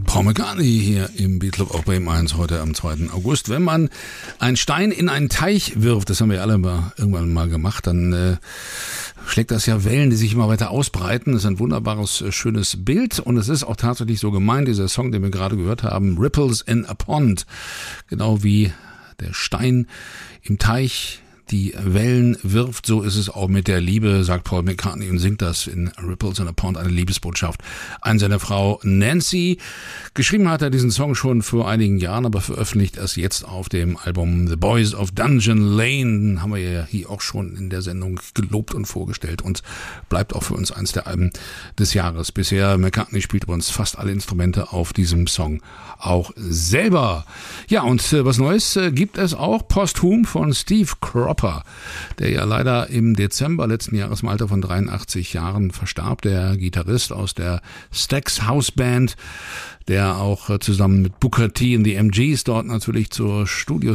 Paul McCartney hier im Beatclub auf Bremen 1 heute am 2. August. Wenn man einen Stein in einen Teich wirft, das haben wir alle irgendwann mal gemacht, dann schlägt das ja Wellen, die sich immer weiter ausbreiten. Das ist ein wunderbares, schönes Bild und es ist auch tatsächlich so gemeint, dieser Song, den wir gerade gehört haben, Ripples in a Pond, genau wie der Stein im Teich die Wellen wirft, so ist es auch mit der Liebe, sagt Paul McCartney und singt das in Ripples in a Pond, eine Liebesbotschaft an seine Frau Nancy. Geschrieben hat er diesen Song schon vor einigen Jahren, aber veröffentlicht erst jetzt auf dem Album The Boys of Dungeon Lane. Haben wir ja hier auch schon in der Sendung gelobt und vorgestellt und bleibt auch für uns eins der Alben des Jahres. Bisher, McCartney spielt übrigens fast alle Instrumente auf diesem Song auch selber. Ja, und was Neues gibt es auch posthum von Steve Cropper, der ja leider im Dezember letzten Jahres im Alter von 83 Jahren verstarb, der Gitarrist aus der Stax House Band, der auch zusammen mit Booker T und die MGs dort natürlich zur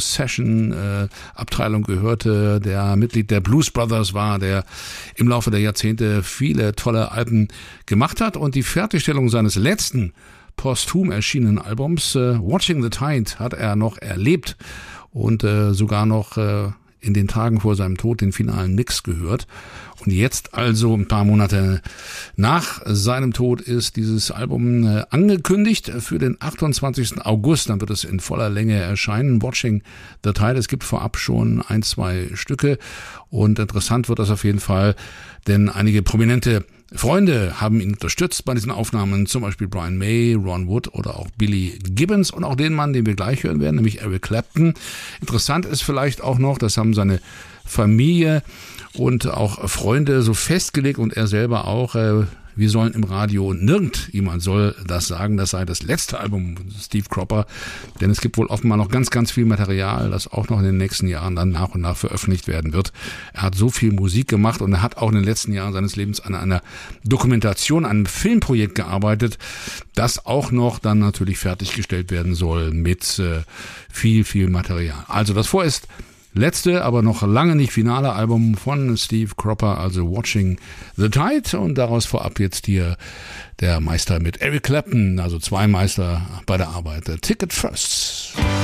Studio-Session-Abteilung gehörte, der Mitglied der Blues Brothers war, der im Laufe der Jahrzehnte viele tolle Alben gemacht hat und die Fertigstellung seines letzten posthum erschienenen Albums Watching the Tide hat er noch erlebt und sogar noch in den Tagen vor seinem Tod den finalen Mix gehört. Und jetzt also ein paar Monate nach seinem Tod ist dieses Album angekündigt für den 28. August. Dann wird es in voller Länge erscheinen. Watching the Tide. Es gibt vorab schon 1-2 Stücke. Und interessant wird das auf jeden Fall, denn einige prominente Freunde haben ihn unterstützt bei diesen Aufnahmen, zum Beispiel Brian May, Ron Wood oder auch Billy Gibbons und auch den Mann, den wir gleich hören werden, nämlich Eric Clapton. Interessant ist vielleicht auch noch, das haben seine Familie und auch Freunde so festgelegt und er selber auch, wir sollen im Radio, nirgendjemand soll das sagen, das sei das letzte Album von Steve Cropper, denn es gibt wohl offenbar noch ganz, ganz viel Material, das auch noch in den nächsten Jahren dann nach und nach veröffentlicht werden wird. Er hat so viel Musik gemacht und er hat auch in den letzten Jahren seines Lebens an einer Dokumentation, einem Filmprojekt gearbeitet, das auch noch dann natürlich fertiggestellt werden soll mit viel, viel Material. Also das vorerst letzte, aber noch lange nicht finale Album von Steve Cropper, also Watching the Tide und daraus vorab jetzt hier der Meister mit Eric Clapton, also 2 Meister bei der Arbeit. Ticket First.